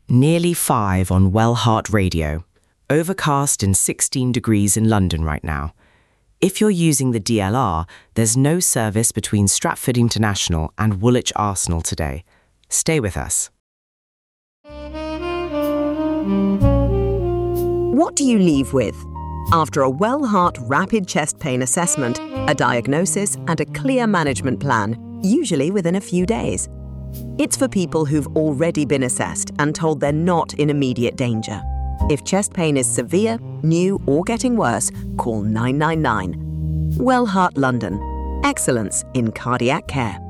Nearly 5 on Wellheart Radio. Overcast and 16 degrees in London right now. If you're using the DLR, there's no service between Stratford International and Woolwich Arsenal today. Stay with us. What do you leave with? After a Wellheart rapid chest pain assessment, a diagnosis and a clear management plan, usually within a few days. It's for people who've already been assessed and told they're not in immediate danger. If chest pain is severe, new or getting worse, call 999. Wellheart London. Excellence in cardiac care.